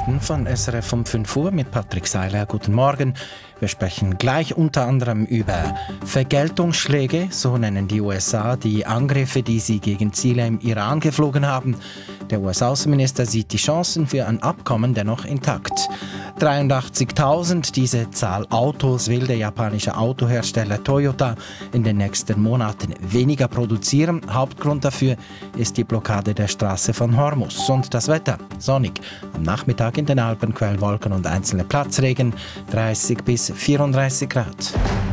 Nachrichten von SRF um 5 Uhr mit Patrick Seiler. Guten Morgen. Wir sprechen gleich unter anderem über Vergeltungsschläge, so nennen die USA die Angriffe, die sie gegen Ziele im Iran geflogen haben. Der US-Außenminister sieht die Chancen für ein Abkommen dennoch intakt. 83.000, diese Zahl Autos, will der japanische Autohersteller Toyota in den nächsten Monaten weniger produzieren. Hauptgrund dafür ist die Blockade der Straße von Hormuz. Und das Wetter, sonnig. Am Nachmittag in den Alpen Quellwolken und einzelne Platzregen, 30 bis 34 Grad.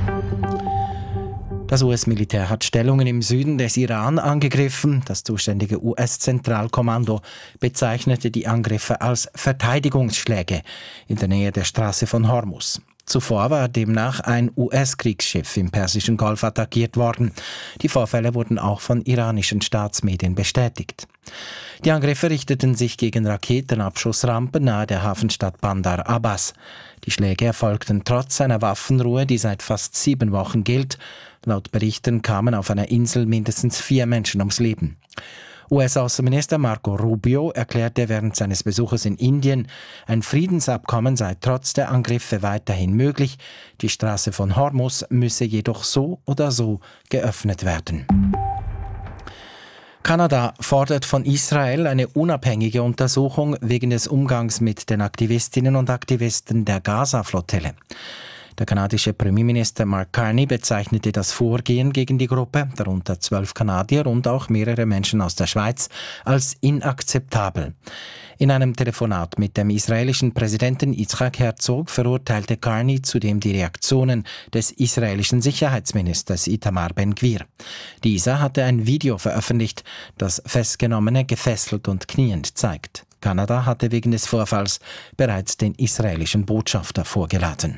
Das US-Militär hat Stellungen im Süden des Iran angegriffen. Das zuständige US-Zentralkommando bezeichnete die Angriffe als Verteidigungsschläge in der Nähe der Straße von Hormuz. Zuvor war demnach ein US-Kriegsschiff im Persischen Golf attackiert worden. Die Vorfälle wurden auch von iranischen Staatsmedien bestätigt. Die Angriffe richteten sich gegen Raketenabschussrampen nahe der Hafenstadt Bandar Abbas. Die Schläge erfolgten trotz einer Waffenruhe, die seit fast 7 Wochen gilt. Laut Berichten kamen auf einer Insel mindestens 4 Menschen ums Leben. US-Außenminister Marco Rubio erklärte während seines Besuches in Indien, ein Friedensabkommen sei trotz der Angriffe weiterhin möglich. Die Straße von Hormuz müsse jedoch so oder so geöffnet werden. Kanada fordert von Israel eine unabhängige Untersuchung wegen des Umgangs mit den Aktivistinnen und Aktivisten der Gaza-Flottille. Der kanadische Premierminister Mark Carney bezeichnete das Vorgehen gegen die Gruppe, darunter 12 Kanadier und auch mehrere Menschen aus der Schweiz, als inakzeptabel. In einem Telefonat mit dem israelischen Präsidenten Yitzhak Herzog verurteilte Carney zudem die Reaktionen des israelischen Sicherheitsministers Itamar Ben-Gvir. Dieser hatte ein Video veröffentlicht, das Festgenommene gefesselt und kniend zeigt. Kanada hatte wegen des Vorfalls bereits den israelischen Botschafter vorgeladen.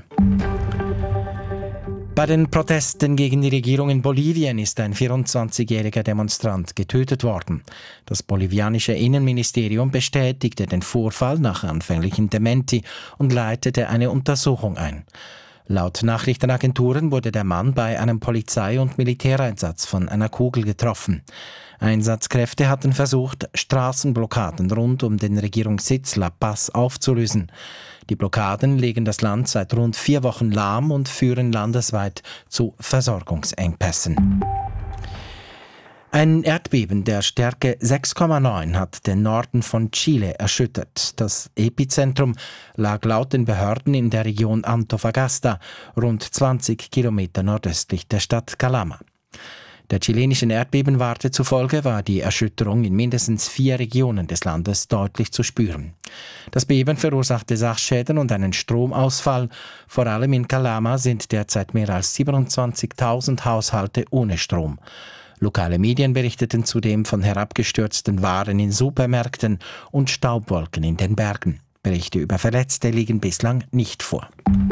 Bei den Protesten gegen die Regierung in Bolivien ist ein 24-jähriger Demonstrant getötet worden. Das bolivianische Innenministerium bestätigte den Vorfall nach anfänglichen Dementi und leitete eine Untersuchung ein. Laut Nachrichtenagenturen wurde der Mann bei einem Polizei- und Militäreinsatz von einer Kugel getroffen. Einsatzkräfte hatten versucht, Straßenblockaden rund um den Regierungssitz La Paz aufzulösen. Die Blockaden legen das Land seit rund 4 Wochen lahm und führen landesweit zu Versorgungsengpässen. Ein Erdbeben der Stärke 6,9 hat den Norden von Chile erschüttert. Das Epizentrum lag laut den Behörden in der Region Antofagasta, rund 20 Kilometer nordöstlich der Stadt Calama. Der chilenischen Erdbebenwarte zufolge war die Erschütterung in mindestens 4 Regionen des Landes deutlich zu spüren. Das Beben verursachte Sachschäden und einen Stromausfall. Vor allem in Calama sind derzeit mehr als 27.000 Haushalte ohne Strom. Lokale Medien berichteten zudem von herabgestürzten Waren in Supermärkten und Staubwolken in den Bergen. Berichte über Verletzte liegen bislang nicht vor.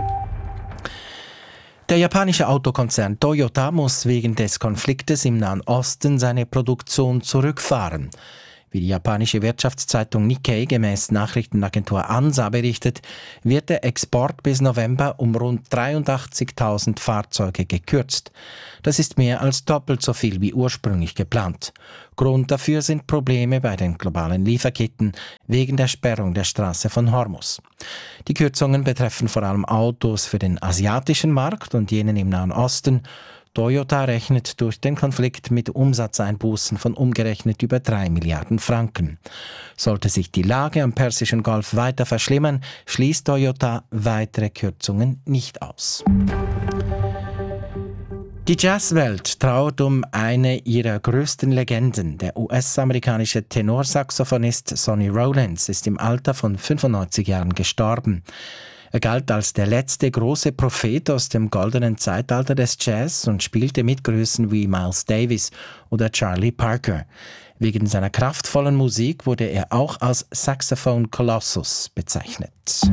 Der japanische Autokonzern Toyota muss wegen des Konfliktes im Nahen Osten seine Produktion zurückfahren. Wie die japanische Wirtschaftszeitung Nikkei gemäß Nachrichtenagentur ANSA berichtet, wird der Export bis November um rund 83.000 Fahrzeuge gekürzt. Das ist mehr als doppelt so viel wie ursprünglich geplant. Grund dafür sind Probleme bei den globalen Lieferketten wegen der Sperrung der Straße von Hormuz. Die Kürzungen betreffen vor allem Autos für den asiatischen Markt und jenen im Nahen Osten. Toyota rechnet durch den Konflikt mit Umsatzeinbußen von umgerechnet über 3 Milliarden Franken. Sollte sich die Lage am Persischen Golf weiter verschlimmern, schließt Toyota weitere Kürzungen nicht aus. Die Jazzwelt trauert um eine ihrer größten Legenden. Der US-amerikanische Tenorsaxophonist Sonny Rollins ist im Alter von 95 Jahren gestorben. Er galt als der letzte große Prophet aus dem goldenen Zeitalter des Jazz und spielte mit Größen wie Miles Davis oder Charlie Parker. Wegen seiner kraftvollen Musik wurde er auch als Saxophone Colossus bezeichnet.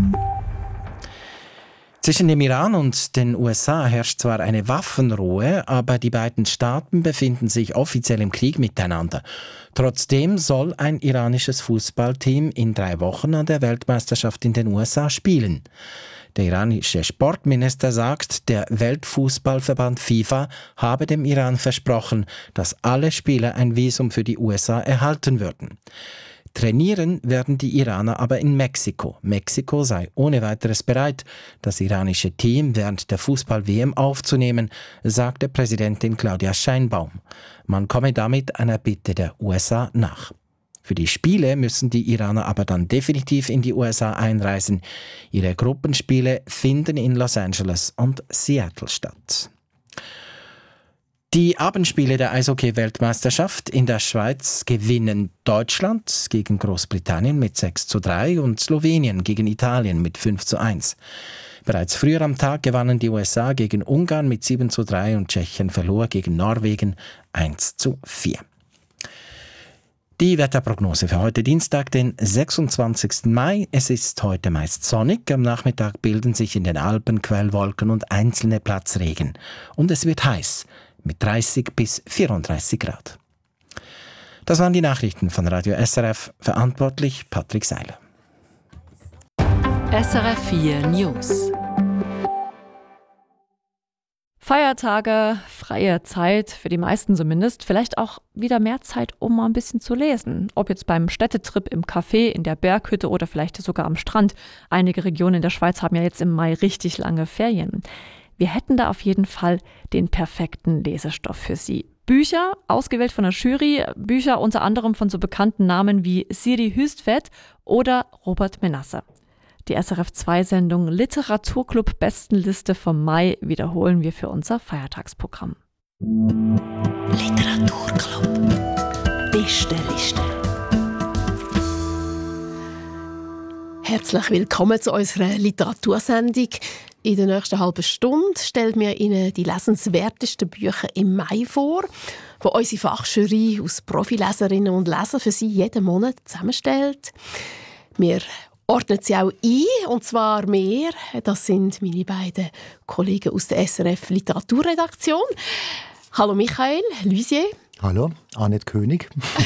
Zwischen dem Iran und den USA herrscht zwar eine Waffenruhe, aber die beiden Staaten befinden sich offiziell im Krieg miteinander. Trotzdem soll ein iranisches Fußballteam in 3 Wochen an der Weltmeisterschaft in den USA spielen. Der iranische Sportminister sagt, der Weltfußballverband FIFA habe dem Iran versprochen, dass alle Spieler ein Visum für die USA erhalten würden. Trainieren werden die Iraner aber in Mexiko. Mexiko sei ohne weiteres bereit, das iranische Team während der Fußball-WM aufzunehmen, sagte Präsidentin Claudia Sheinbaum. Man komme damit einer Bitte der USA nach. Für die Spiele müssen die Iraner aber dann definitiv in die USA einreisen. Ihre Gruppenspiele finden in Los Angeles und Seattle statt. Die Abendspiele der Eishockey-Weltmeisterschaft in der Schweiz gewinnen Deutschland gegen Großbritannien mit 6:3 und Slowenien gegen Italien mit 5:1. Bereits früher am Tag gewannen die USA gegen Ungarn mit 7:3 und Tschechien verlor gegen Norwegen 1:4. Die Wetterprognose für heute Dienstag, den 26. Mai. Es ist heute meist sonnig. Am Nachmittag bilden sich in den Alpen Quellwolken und einzelne Platzregen. Und es wird heiß mit 30 bis 34 Grad. Das waren die Nachrichten von Radio SRF. Verantwortlich Patrick Seiler. SRF 4 News. Feiertage, freie Zeit, für die meisten zumindest. Vielleicht auch wieder mehr Zeit, um mal ein bisschen zu lesen. Ob jetzt beim Städtetrip im Café, in der Berghütte oder vielleicht sogar am Strand. Einige Regionen in der Schweiz haben ja jetzt im Mai richtig lange Ferien. Wir hätten da auf jeden Fall den perfekten Lesestoff für Sie. Bücher, ausgewählt von der Jury, Bücher unter anderem von so bekannten Namen wie Siri Hüstvedt oder Robert Menasse. Die SRF2-Sendung Literaturclub Bestenliste vom Mai wiederholen wir für unser Feiertagsprogramm. Literaturclub Bestenliste. Herzlich willkommen zu unserer Literatursendung. In der nächsten halben Stunde stellen wir Ihnen die lesenswertesten Bücher im Mai vor, die unsere Fachjury aus Profileserinnen und Lesern für Sie jeden Monat zusammenstellt. Wir ordnen sie auch ein, und zwar mehr. Das sind meine beiden Kollegen aus der SRF Literaturredaktion. Hallo Michael Luisier. Hallo, Annette König.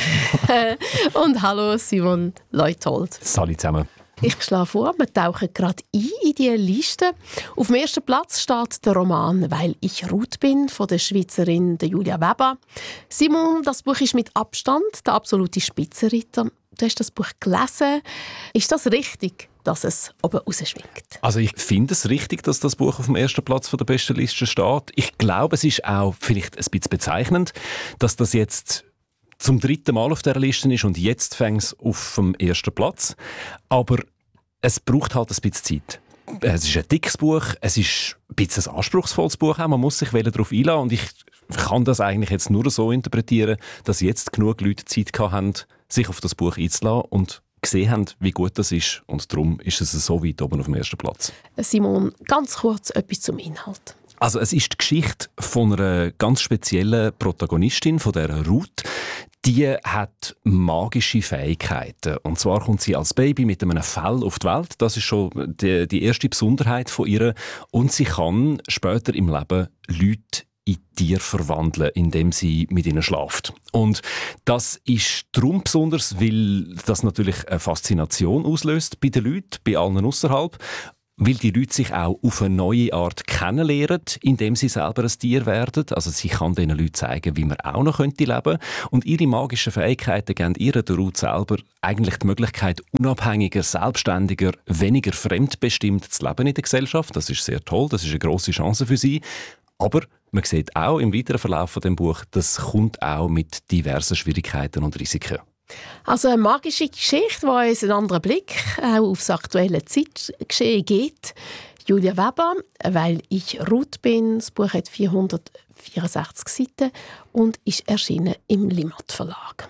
Und hallo Simon Leuthold. Salut zusammen. Ich schlage vor, wir tauchen gerade ein in diese Liste. Auf dem ersten Platz steht der Roman «Weil ich Ruth bin» von der Schweizerin Julia Weber. Simon, das Buch ist mit Abstand der absolute Spitzenreiter. Du hast das Buch gelesen. Ist das richtig, dass es oben rausschwingt? Also ich finde es richtig, dass das Buch auf dem ersten Platz von der besten Liste steht. Ich glaube, es ist auch vielleicht ein bisschen bezeichnend, dass das jetzt zum 3. Mal auf dieser Liste ist und jetzt fängt es auf dem ersten Platz. Aber es braucht halt ein bisschen Zeit. Es ist ein dickes Buch, es ist ein bisschen ein anspruchsvolles Buch auch. Man muss sich darauf einlassen und ich kann das eigentlich jetzt nur so interpretieren, dass jetzt genug Leute Zeit haben, sich auf das Buch einzulassen und gesehen haben, wie gut das ist. Und darum ist es so weit oben auf dem ersten Platz. Simon, ganz kurz etwas zum Inhalt. Also es ist die Geschichte von einer ganz speziellen Protagonistin, von der Ruth. Die hat magische Fähigkeiten. Und zwar kommt sie als Baby mit einem Fell auf die Welt. Das ist schon die erste Besonderheit von ihr. Und sie kann später im Leben Leute in Tiere verwandeln, indem sie mit ihnen schläft. Und das ist darum besonders, weil das natürlich eine Faszination auslöst bei den Leuten, bei allen außerhalb. Weil die Leute sich auch auf eine neue Art kennenlernen, indem sie selber ein Tier werden. Also sie kann diesen Leuten zeigen, wie man auch noch leben könnte. Und ihre magischen Fähigkeiten geben ihr, der Ruth selber, eigentlich die Möglichkeit, unabhängiger, selbstständiger, weniger fremdbestimmt zu leben in der Gesellschaft. Das ist sehr toll, das ist eine grosse Chance für sie. Aber man sieht auch im weiteren Verlauf von dem Buch, das kommt auch mit diversen Schwierigkeiten und Risiken. Also eine magische Geschichte, die uns einen anderen Blick auch auf das aktuelle Zeitgeschehen gibt. Julia Weber, «Weil ich Ruth bin». Das Buch hat 464 Seiten und ist erschienen im Limmat Verlag.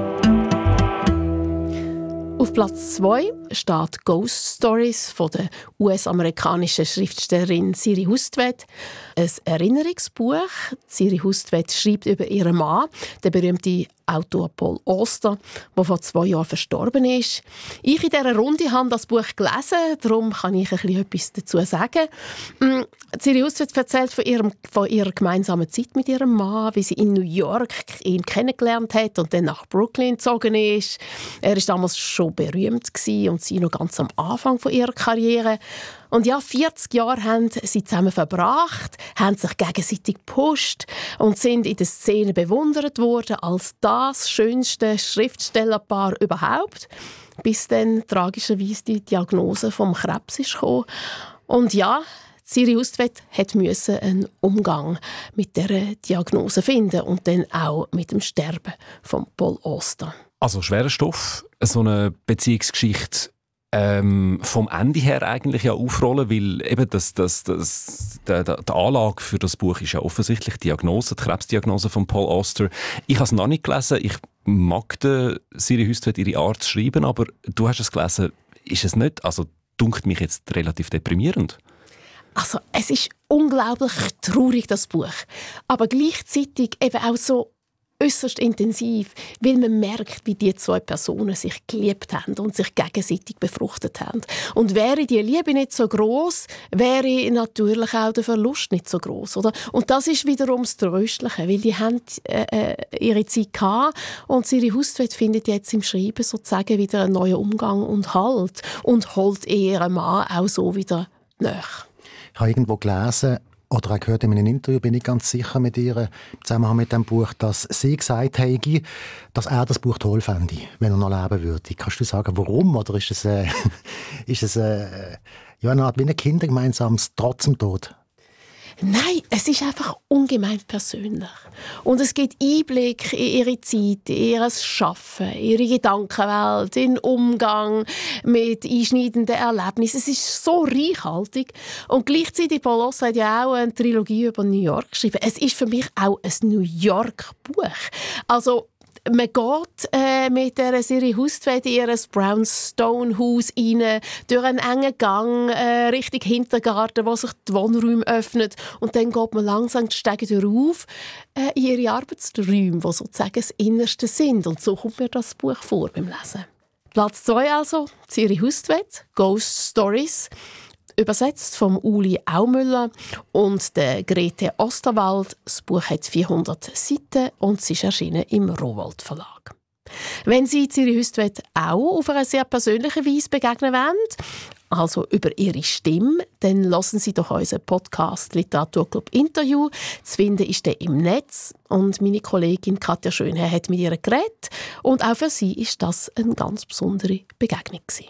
Auf Platz 2 steht «Ghost Stories» von der US-amerikanischen Schriftstellerin Siri Hüstvedt. Ein Erinnerungsbuch. Siri Hüstvedt schreibt über ihren Mann, den berühmten Autor Paul Auster, der vor 2 Jahren verstorben ist. Ich in dieser Runde habe das Buch gelesen, darum kann ich etwas dazu sagen. Siri Hüstvedt erzählt von ihrer gemeinsamen Zeit mit ihrem Mann, wie sie in New York ihn kennengelernt hat und dann nach Brooklyn gezogen ist. Er war damals schon berühmt und sie noch ganz am Anfang von ihrer Karriere. Und ja, 40 Jahre haben sie zusammen verbracht, haben sich gegenseitig gepusht und sind in der Szene bewundert worden als das das schönste Schriftstellerpaar überhaupt, bis dann tragischerweise die Diagnose vom Krebs ist gekommen. Und ja, Siri Hustvedt musste einen Umgang mit dieser Diagnose finden und dann auch mit dem Sterben von Paul Auster. Also schwerer Stoff, so eine Beziehungsgeschichte vom Ende her eigentlich ja aufrollen, weil eben die Anlage für das Buch ist ja offensichtlich die Krebsdiagnose von Paul Auster. Ich habe es noch nicht gelesen, ich mag Siri Hustvedt ihre Art zu schreiben, aber du hast es gelesen, ist es nicht, also dunkt mich jetzt relativ deprimierend. Also es ist unglaublich traurig, das Buch, aber gleichzeitig eben auch so äußerst intensiv, weil man merkt, wie die zwei Personen sich geliebt haben und sich gegenseitig befruchtet haben. Und wäre die Liebe nicht so groß, wäre natürlich auch der Verlust nicht so groß, oder? Und das ist wiederum das Tröstliche, weil die haben ihre Zeit gehabt und Siri Hustvedt findet jetzt im Schreiben sozusagen wieder einen neuen Umgang und Halt und holt ihren Mann auch so wieder nach. Ich habe irgendwo gelesen, oder auch gehört in einem Interview, bin ich ganz sicher mit ihr, im Zusammenhang mit dem Buch, dass sie gesagt hätte, dass er das Buch toll fände, wenn er noch leben würde. Kannst du sagen, warum? Oder ist es, eine Art wie ein Kindergemeinsames trotz dem Tod? Nein, es ist einfach ungemein persönlich. Und es gibt Einblick in ihre Zeit, in ihr Schaffen, ihre Gedankenwelt, in den Umgang mit einschneidenden Erlebnissen. Es ist so reichhaltig. Und gleichzeitig, Paul Auster hat ja auch eine Trilogie über New York geschrieben. Es ist für mich auch ein New York-Buch. Also, man geht mit der Siri Hustvedt in ihr Brownstone-Haus rein, durch einen engen Gang Richtung Hintergarten, wo sich die Wohnräume öffnet. Und dann geht man langsam die Stege rauf in ihre Arbeitsräume, die sozusagen das Innerste sind. Und so kommt mir das Buch vor beim Lesen. Platz 2 also, Siri Hustvedt, Ghost Stories. Übersetzt vom Uli Aumüller und der Grete Osterwald. Das Buch hat 400 Seiten und es ist erschienen im Rowohlt Verlag. Wenn Sie Siri Hustvedt auch auf eine sehr persönliche Weise begegnen wollen, also über ihre Stimme, dann lassen Sie doch unseren Podcast Literaturclub Interview. Zu finden ist der im Netz und meine Kollegin Katja Schönherr hat mit ihr geredet und auch für sie ist das eine ganz besondere Begegnung gewesen.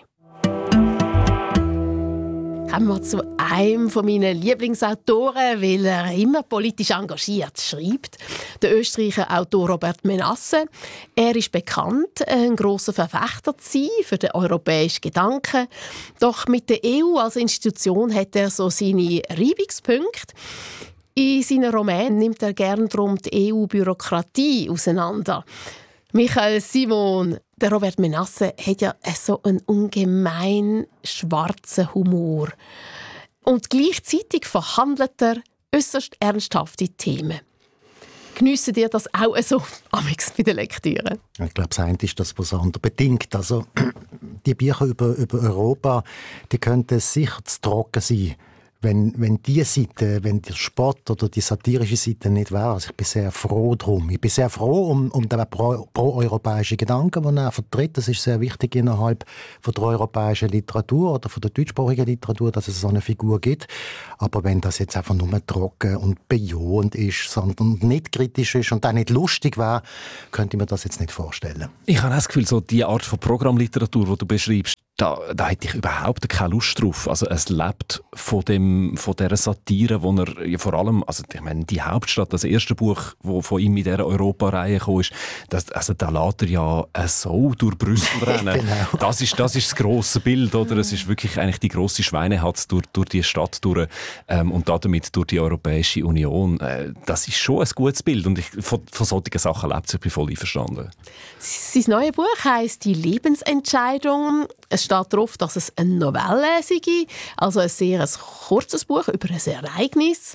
Kommen wir zu einem meiner Lieblingsautoren, weil er immer politisch engagiert schreibt. Der österreichische Autor Robert Menasse. Er ist bekannt, ein grosser Verfechter zu sein für den europäischen Gedanken. Doch mit der EU als Institution hat er so seine Reibungspunkte. In seinen Romanen nimmt er gerne darum die EU-Bürokratie auseinander. Michael Simon, der Robert Menasse hat ja so einen ungemein schwarzen Humor. Und gleichzeitig verhandelt er äußerst ernsthafte Themen. Geniessen dir das auch so bei der Lektüre? Ich glaube, das eine ist das, was andere bedingt. Also, die Bücher über Europa, die könnten sicher zu trocken sein, wenn die Seite, wenn der Spott oder die satirische Seite nicht wäre. Also ich bin sehr froh drum. Ich bin sehr froh um den pro-europäischen Gedanken, den er vertritt. Das ist sehr wichtig innerhalb von der europäischen Literatur oder von der deutschsprachigen Literatur, dass es so eine Figur gibt. Aber wenn das jetzt einfach nur trocken und bejahend ist, sondern nicht kritisch ist und auch nicht lustig wäre, könnte ich mir das jetzt nicht vorstellen. Ich habe das Gefühl, so die Art von Programmliteratur, die du beschreibst, da hätte ich überhaupt keine Lust drauf. Also es lebt von dieser Satire, wo er ja vor allem, also ich meine, die Hauptstadt, das erste Buch, das von ihm in dieser Europareihe kam, ist, da lässt er ja so durch Brüssel rennen. Genau. Das ist das grosse Bild, oder? Es ist wirklich eigentlich die grosse Schweinehatz durch die Stadt durch und damit durch die Europäische Union. Das ist schon ein gutes Bild und von solchen Sachen lebt es. Ich bin voll einverstanden. Sein neues Buch heisst «Die Lebensentscheidung». Es steht darauf, dass es eine Novelle sei, also ein sehr kurzes Buch über ein Ereignis.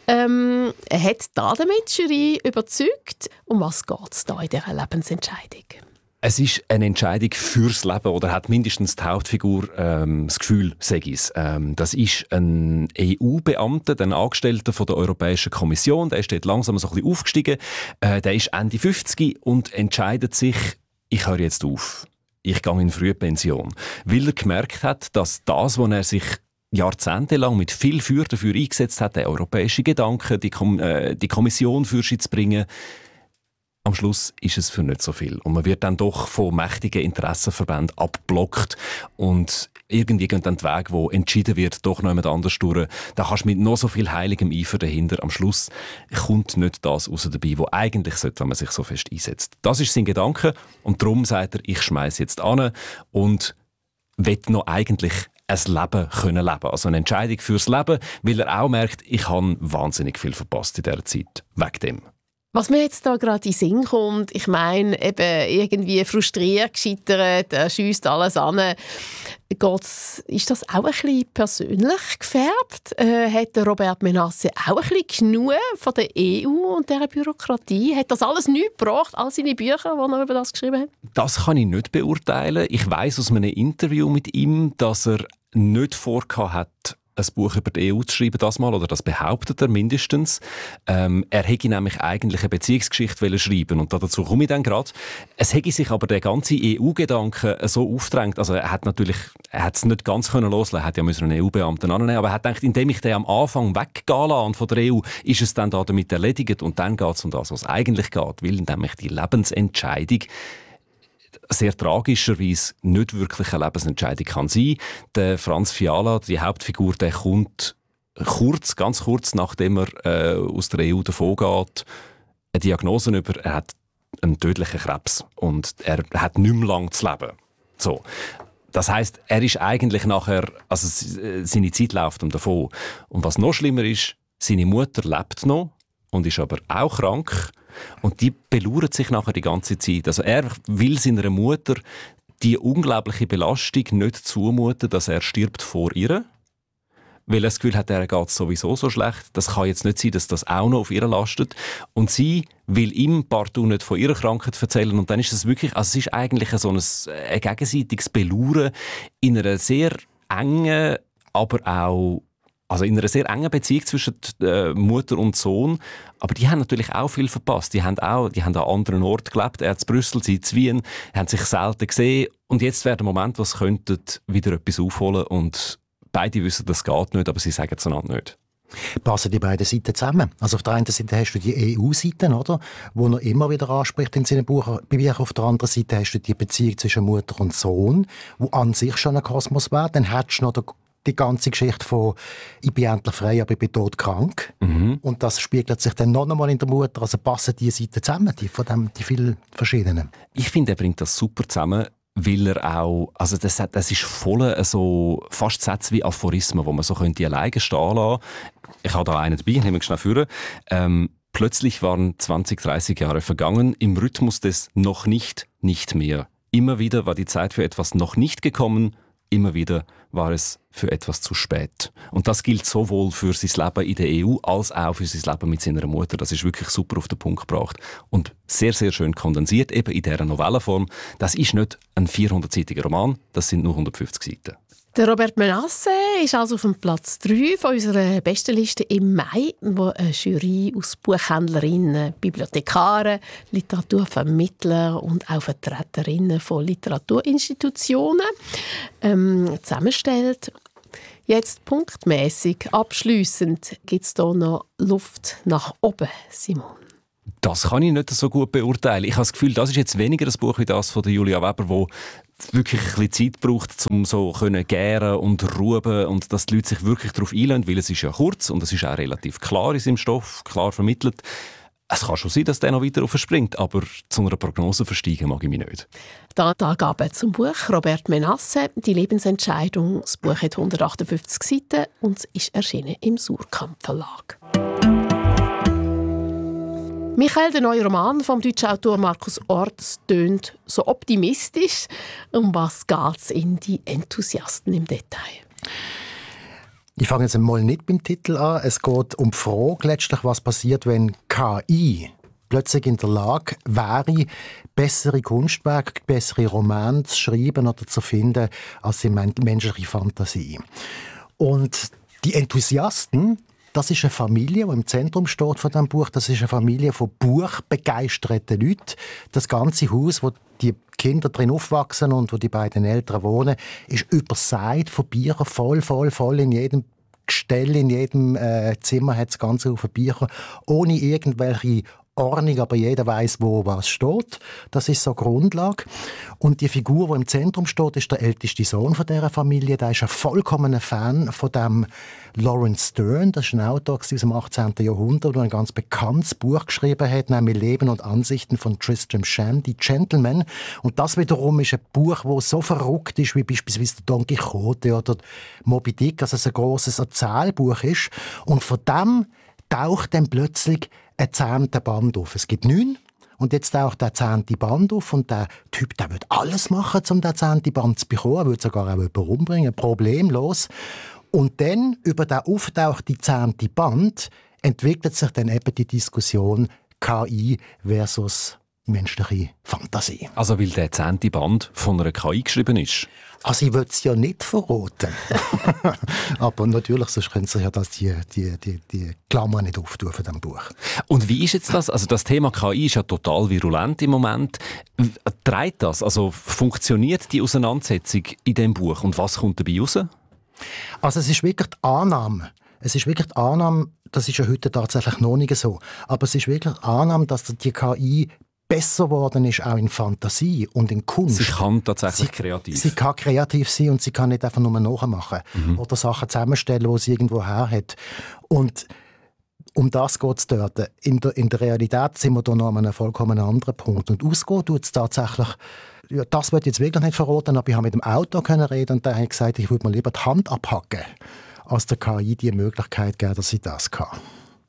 Er hat damit die Jury überzeugt. Um was geht es da in dieser Lebensentscheidung? Es ist eine Entscheidung fürs Leben oder hat mindestens die Hauptfigur das Gefühl, sage ich. Das ist ein EU-Beamter, ein Angestellter von der Europäischen Kommission. Der ist dort langsam so ein bisschen aufgestiegen. Der ist Ende 50 und entscheidet sich, ich höre jetzt auf. Ich gehe in Frühpension. Weil er gemerkt hat, dass das, was er sich jahrzehntelang mit viel Feuer dafür eingesetzt hat, der europäische Gedanke, die Kommission für sich zu bringen, am Schluss ist es für nicht so viel. Und man wird dann doch von mächtigen Interessenverbänden abgeblockt und irgendwie gehen dann die Wege, wo entschieden wird, doch noch jemand anders durch. Da kannst du mit noch so viel heiligem Eifer dahinter. Am Schluss kommt nicht das raus dabei, was eigentlich sollte, wenn man sich so fest einsetzt. Das ist sein Gedanke und darum sagt er, ich schmeiße jetzt an und will noch eigentlich ein Leben können leben. Also eine Entscheidung fürs Leben, weil er auch merkt, ich habe wahnsinnig viel verpasst in dieser Zeit. Wegen dem. Was mir jetzt da gerade in den Sinn kommt, ich meine, eben irgendwie frustriert, gescheitert, schiesst alles an. Ist das auch ein bisschen persönlich gefärbt? Hat der Robert Menasse auch ein bisschen genug von der EU und dieser Bürokratie? Hat das alles nichts gebracht, all seine Bücher, die er über das geschrieben hat? Das kann ich nicht beurteilen. Ich weiss aus einem Interview mit ihm, dass er nicht vorgehabt hat, ein Buch über die EU zu schreiben, das mal, oder das behauptet er mindestens. Er hätte nämlich eigentlich eine Beziehungsgeschichte schreiben und dazu komme ich dann gerade. Es hätte sich aber der ganze EU-Gedanke so aufgedrängt, also er hat es nicht ganz loslassen können, er hätte ja einen EU-Beamten annehmen, aber er hat gedacht, indem ich den am Anfang weggehen lasse von der EU, ist es dann damit erledigt und dann geht es um das, was eigentlich geht, weil nämlich die Lebensentscheidung sehr tragischerweise nicht wirklich eine Lebensentscheidung kann sein. Der Franz Fiala, die Hauptfigur, der kommt ganz kurz nachdem er aus der EU davongeht, eine Diagnose über, er hat einen tödlichen Krebs und er hat nicht mehr lange zu leben. So. Das heisst, er ist eigentlich nachher, also seine Zeit läuft ihm davon. Und was noch schlimmer ist, seine Mutter lebt noch und ist aber auch krank. Und die belauert sich nachher die ganze Zeit. Also er will seiner Mutter die unglaubliche Belastung nicht zumuten, dass er stirbt vor ihr. Weil er das Gefühl hat, er geht sowieso so schlecht. Das kann jetzt nicht sein, dass das auch noch auf ihr lastet. Und sie will ihm partout nicht von ihrer Krankheit erzählen. Und dann ist es wirklich, also es ist eigentlich so ein gegenseitiges Belauern in einer sehr engen, aber auch also in einer sehr engen Beziehung zwischen Mutter und Sohn. Aber die haben natürlich auch viel verpasst. Die haben an anderen Orten gelebt. Er hat in Brüssel, sie in Wien, haben sich selten gesehen. Und jetzt wäre der Moment, wo sie könnten wieder etwas aufholen. Und beide wissen, das geht nicht, aber sie sagen es einander nicht. Passen die beiden Seiten zusammen? Also auf der einen Seite hast du die EU-Seite, oder, wo er immer wieder anspricht in seinen Büchern. Auf der anderen Seite hast du die Beziehung zwischen Mutter und Sohn, wo an sich schon ein Kosmos wäre. Dann hättest du noch die ganze Geschichte von «Ich bin endlich frei, aber ich bin todkrank». Mhm. Und das spiegelt sich dann noch einmal in der Mutter. Also passen die Seiten zusammen, die vielen verschiedenen. Ich finde, er bringt das super zusammen, weil er auch, also das ist voll so fast Sätze wie Aphorismen, wo man so könnte alleine stehen lassen. Ich habe da einen dabei, ich nehme schnell vor. Plötzlich waren 20, 30 Jahre vergangen, im Rhythmus des noch nicht mehr. Immer wieder war die Zeit für etwas noch nicht gekommen, immer wieder war es für etwas zu spät. Und das gilt sowohl für sein Leben in der EU als auch für sein Leben mit seiner Mutter. Das ist wirklich super auf den Punkt gebracht und sehr, sehr schön kondensiert, eben in dieser Novellenform. Das ist nicht ein 400-seitiger Roman, das sind nur 150 Seiten. Der Robert Menasse ist also auf dem Platz 3 von unserer Bestenliste im Mai, wo eine Jury aus Buchhändlerinnen, Bibliothekaren, Literaturvermittler und auch Vertreterinnen von Literaturinstitutionen zusammenstellt. Jetzt punktmäßig, abschliessend, gibt es hier noch Luft nach oben, Simon? Das kann ich nicht so gut beurteilen. Ich habe das Gefühl, das ist jetzt weniger ein Buch wie das von Julia Weber, wo wirklich ein bisschen Zeit braucht, um so gären und ruben und dass die Leute sich wirklich darauf einlassen, weil es ist ja kurz und es ist auch relativ klar in seinem Stoff, klar vermittelt. Es kann schon sein, dass der noch weiter aufspringt, aber zu einer Prognose versteigen mag ich mich nicht. Da die Angaben zum Buch Robert Menasse, «Die Lebensentscheidung». Das Buch hat 158 Seiten und ist erschienen im Surkamp Verlag. Michael, der neue Roman vom deutschen Autor Markus Orts tönt so optimistisch. Um was geht es in «Die Enthusiasten» im Detail? Ich fange jetzt einmal nicht beim Titel an. Es geht um die Frage letztlich, was passiert, wenn KI plötzlich in der Lage wäre, bessere Kunstwerke, bessere Romane zu schreiben oder zu finden, als die menschliche Fantasie. Und die Enthusiasten, das ist eine Familie, die im Zentrum steht von diesem Buch. Das ist eine Familie von buchbegeisterten Leuten. Das ganze Haus, wo die Kinder drin aufwachsen und wo die beiden Eltern wohnen, ist übersät von Büchern, voll. In jedem Gestell, in jedem Zimmer hat es ganz viele Bücher, ohne irgendwelche Ordnung, aber jeder weiß, wo was steht. Das ist so die Grundlage. Und die Figur, die im Zentrum steht, ist der älteste Sohn von dieser Familie. Der ist ein vollkommener Fan von dem Lawrence Stern. Das ist ein Autor aus dem 18. Jahrhundert, der ein ganz bekanntes Buch geschrieben hat, nämlich Leben und Ansichten von Tristram Shandy, Gentleman. Und das wiederum ist ein Buch, das so verrückt ist, wie beispielsweise der Don Quixote oder Moby Dick, also ein grosses Erzählbuch ist. Und von dem taucht dann plötzlich ein 10. Band auf. Es gibt 9. Und jetzt taucht der 10. Band auf und der Typ, der will alles machen, um den 10. Band zu bekommen. Er will sogar auch jemanden umbringen, problemlos. Und dann, über den auftauchten 10. Band, entwickelt sich dann eben die Diskussion KI versus menschliche Fantasie. Also weil der 10. Band von einer KI geschrieben ist? Also ich will es ja nicht verraten. Aber natürlich, sonst können Sie ja die Klammer nicht auftun von diesem Buch. Und wie ist jetzt das? Also das Thema KI ist ja total virulent im Moment. Trägt das? Also funktioniert die Auseinandersetzung in diesem Buch? Und was kommt dabei raus? Also es ist wirklich die Annahme. Es ist wirklich die Annahme, das ist ja heute tatsächlich noch nicht so, aber es ist wirklich die Annahme, dass die KI besser geworden ist, auch in Fantasie und in Kunst. Sie kann tatsächlich kreativ. Sie kann kreativ sein und sie kann nicht einfach nur nachmachen oder Sachen zusammenstellen, die sie irgendwo her hat. Und um das geht es dort. In der Realität sind wir da noch an einem vollkommen anderen Punkt. Und ausgehen tut es tatsächlich, ja, das wird jetzt wirklich nicht verraten, aber ich habe mit dem Autor reden und der hat gesagt, ich würde mir lieber die Hand abhacken, als der KI die Möglichkeit geben, dass sie das kann.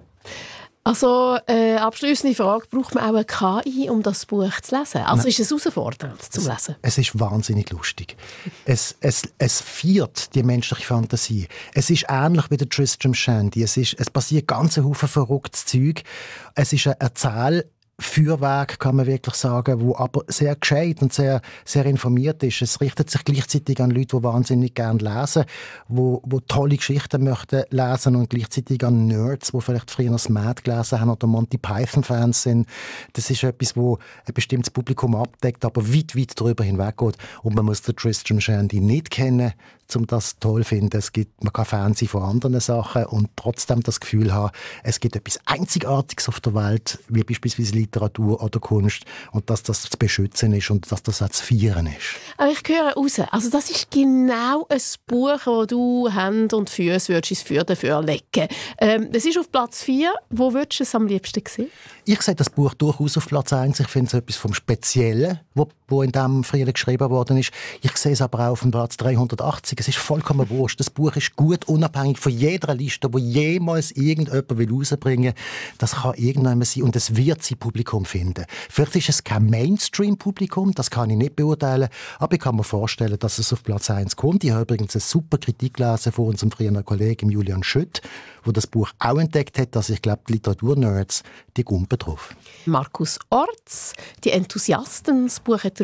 Also, abschliessende Frage, braucht man auch eine KI, um das Buch zu lesen? Also Nein. Ist es herausfordernd zum Lesen? Es ist wahnsinnig lustig. Es feiert die menschliche Fantasie. Es ist ähnlich wie der Tristram Shandy. Es passiert ganz ein Haufen verrücktes Zeug. Es ist ein Erzählfeuerwerk, kann man wirklich sagen, wo aber sehr gescheit und sehr, sehr informiert ist. Es richtet sich gleichzeitig an Leute, die wahnsinnig gerne lesen, wo tolle Geschichten möchten lesen und gleichzeitig an Nerds, die vielleicht früher noch Mad gelesen haben oder Monty Python-Fans sind. Das ist etwas, wo ein bestimmtes Publikum abdeckt, aber weit, weit darüber hinweggeht. Und man muss den Tristram Shandy nicht kennen, um das toll zu finden. Man kann Fan sein von anderen Sachen und trotzdem das Gefühl haben, es gibt etwas Einzigartiges auf der Welt, wie beispielsweise Literatur oder Kunst, und dass das zu beschützen ist und dass das auch zu feiern ist. Aber ich höre raus, also das ist genau ein Buch, das du Hand und Füße ins Feuer dafür legen. Das ist auf Platz 4. Wo würdest du es am liebsten sehen? Ich sehe das Buch durchaus auf Platz 1. Ich finde es etwas vom Speziellen, wo in diesem Frühling geschrieben worden ist. Ich sehe es aber auch auf dem Platz 380. Es ist vollkommen wurscht. Das Buch ist gut, unabhängig von jeder Liste, die jemals irgendjemand rausbringen will. Das kann irgendjemand sein und es wird sein Publikum finden. Vielleicht ist es kein Mainstream-Publikum, das kann ich nicht beurteilen, aber ich kann mir vorstellen, dass es auf Platz 1 kommt. Ich habe übrigens eine super Kritik gelesen von unserem früheren Kollegen Julian Schütt, der das Buch auch entdeckt hat, dass ich glaube, die Literaturnerds, die gumpen drauf. Markus Orts, «Die Enthusiasten», das Buch hat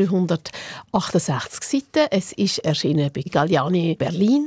368 Seiten. Es ist erschienen bei Galliani Berlin.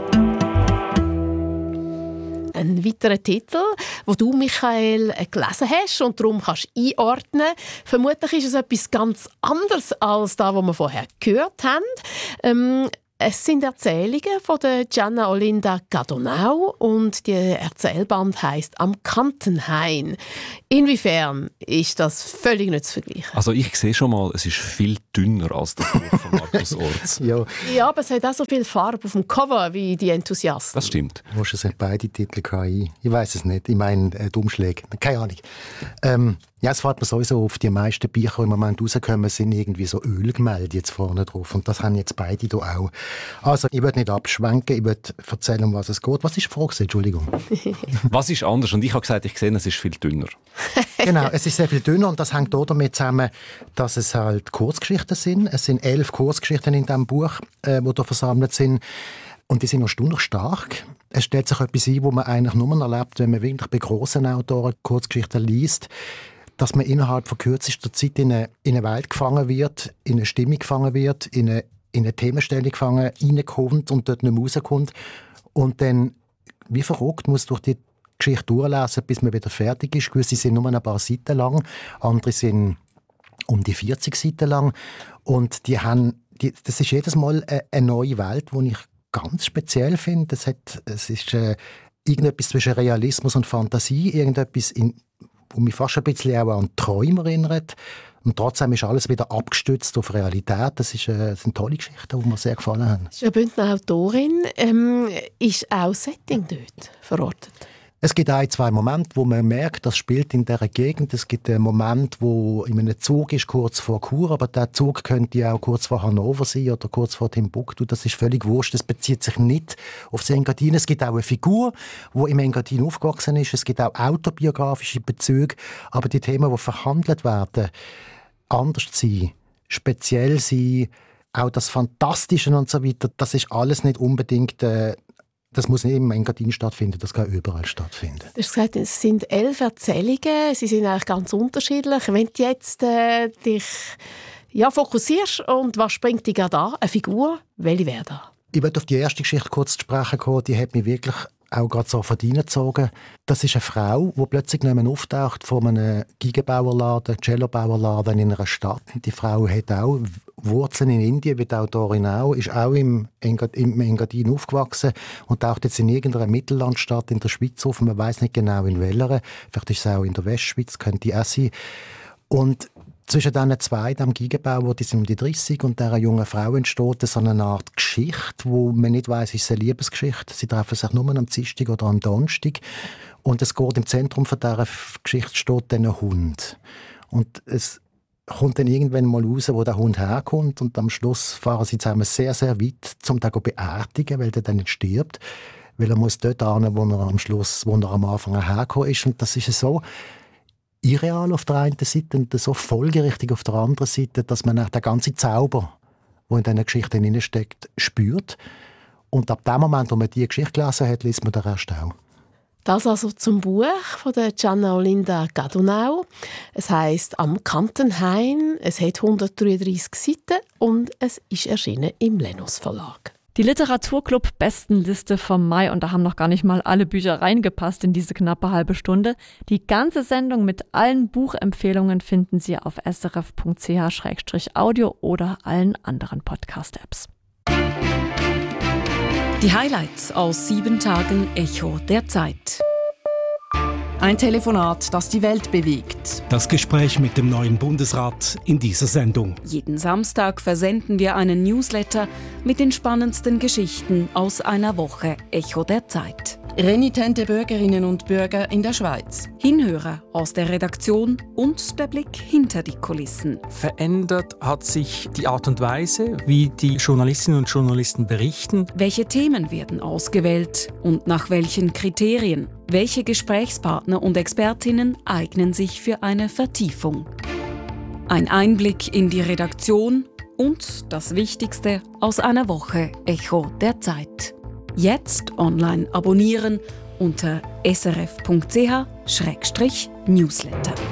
Ein weiterer Titel, den du, Michael, gelesen hast und darum kannst einordnen. Vermutlich ist es etwas ganz anderes als das, was wir vorher gehört haben. Es sind Erzählungen von der Gianna Olinda Cadonau und die Erzählband heisst «Am Kantenhain». Inwiefern ist das völlig nicht zu vergleichen? Also ich sehe schon mal, es ist viel dünner als das Buch von Markus Orts. Ja, aber es hat auch so viel Farbe auf dem Cover wie die Enthusiasten. Das stimmt. Wahrscheinlich sind beide Titel KI. Ich weiß es nicht. Ich meine die Umschläge. Keine Ahnung. Ja, es fällt mir sowieso auf, die meisten Bücher, die im Moment rauskommen, sind irgendwie so Ölgemälde jetzt vorne drauf. Und das haben jetzt beide hier auch. Also, ich würde nicht abschwenken, ich würde erzählen, um was es geht. Was ist die Frage? Entschuldigung. Was ist anders? Und ich habe gesagt, ich sehe, es ist viel dünner. Genau, es ist sehr viel dünner und das hängt auch damit zusammen, dass es halt Kurzgeschichten sind. Es sind 11 Kurzgeschichten in diesem Buch, die da versammelt sind. Und die sind erstaunlich stark. Es stellt sich etwas ein, wo man eigentlich nur erlebt, wenn man wirklich bei grossen Autoren Kurzgeschichten liest, dass man innerhalb von kürzester Zeit in eine Welt gefangen wird, in eine Stimmung gefangen wird, in eine Themenstellung gefangen, reinkommt und dort nicht mehr rauskommt. Und dann, wie verrückt, muss durch die Geschichte durchlesen, bis man wieder fertig ist. Gewisse sind nur ein paar Seiten lang, andere sind um die 40 Seiten lang. Und das ist jedes Mal eine neue Welt, die ich ganz speziell finde. Es ist irgendetwas zwischen Realismus und Fantasie, irgendetwas mich fast ein bisschen auch an Träume erinnert. Und trotzdem ist alles wieder abgestützt auf Realität. Das sind tolle Geschichten, die mir sehr gefallen haben. Sie ist eine Bündner Autorin. Ist auch Setting dort verortet? Es gibt 2 Momente, wo man merkt, das spielt in dieser Gegend. Es gibt einen Moment, wo in einem Zug ist, kurz vor Chur, aber der Zug könnte auch kurz vor Hannover sein oder kurz vor Timbuktu. Das ist völlig wurscht. Das bezieht sich nicht auf das Engadin. Es gibt auch eine Figur, die im Engadin aufgewachsen ist. Es gibt auch autobiografische Bezüge. Aber die Themen, die verhandelt werden, anders sein, speziell sein, auch das Fantastische und so weiter, das ist alles nicht unbedingt... Das muss nicht im Engadin stattfinden, das kann überall stattfinden. Du hast gesagt, es sind 11 Erzählungen, sie sind eigentlich ganz unterschiedlich. Wenn du jetzt dich fokussierst und was springt dir gerade an? Eine Figur, welche wäre da? Ich möchte auf die erste Geschichte kurz zu sprechen kommen, die hat mich wirklich auch gerade so gezogen. Das ist eine Frau, die plötzlich nicht mehr auftaucht von einem Geigenbauerladen, Cellobauerladen in einer Stadt. Die Frau hat auch Wurzeln in Indien, wie die Autorin auch, ist auch im Engadin aufgewachsen und taucht jetzt in irgendeiner Mittellandstadt in der Schweiz auf. Man weiß nicht genau in welcher. Vielleicht ist es auch in der Westschweiz, könnte auch sein. Und zwischen diesen 2, dem Geigenbauer, die sind um die 30 und dieser jungen Frau entsteht so eine Art Geschichte, wo man nicht weiss, ist es eine Liebesgeschichte. Sie treffen sich nur am Dienstag oder am Donnerstag. Und es geht im Zentrum von dieser Geschichte steht dann ein Hund. Und es kommt dann irgendwann mal raus, wo der Hund herkommt. Und am Schluss fahren sie zusammen sehr, sehr weit, um den zu beerdigen, weil der dann nicht stirbt. Weil er muss dort hin, wo er am Anfang hergekommen ist. Und das ist so irreal auf der einen Seite und so folgerichtig auf der anderen Seite, dass man den ganzen Zauber, der in diesen Geschichten hineinsteckt, spürt. Und ab dem Moment, wo man diese Geschichte gelesen hat, liest man den Rest auch. Das also zum Buch von der Gianna Olinda Gadunau. Es heisst «Am Kantenhain». Es hat 133 Seiten und es ist erschienen im Lenus Verlag. Die Literaturclub-Bestenliste vom Mai, und da haben noch gar nicht mal alle Bücher reingepasst in diese knappe halbe Stunde. Die ganze Sendung mit allen Buchempfehlungen finden Sie auf srf.ch/audio oder allen anderen Podcast-Apps. Die Highlights aus 7 Tagen Echo der Zeit. Ein Telefonat, das die Welt bewegt. Das Gespräch mit dem neuen Bundesrat in dieser Sendung. Jeden Samstag versenden wir einen Newsletter mit den spannendsten Geschichten aus einer Woche Echo der Zeit. Renitente Bürgerinnen und Bürger in der Schweiz. Hinhörer aus der Redaktion und der Blick hinter die Kulissen. Verändert hat sich die Art und Weise, wie die Journalistinnen und Journalisten berichten. Welche Themen werden ausgewählt und nach welchen Kriterien? Welche Gesprächspartner und Expertinnen eignen sich für eine Vertiefung? Ein Einblick in die Redaktion und das Wichtigste aus einer Woche Echo der Zeit. Jetzt online abonnieren unter srf.ch/newsletter.